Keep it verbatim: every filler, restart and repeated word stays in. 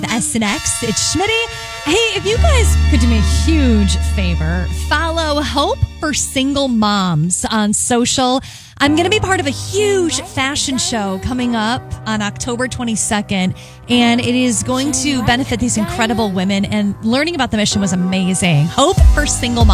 S N X. It's Schmitty. Hey, if you guys could do me a huge favor, follow Hope for Single Moms on social. I'm going to be part of a huge fashion show coming up on October twenty-second, and it is going to benefit these incredible women, and learning about the mission was amazing. Hope for Single Moms.